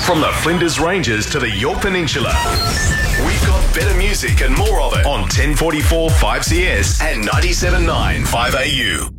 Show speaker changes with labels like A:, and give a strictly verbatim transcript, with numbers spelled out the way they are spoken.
A: From the Flinders Ranges to the Yorke Peninsula, we've got better music and more of it on ten forty-four five C S and ninety-seven point nine five A U.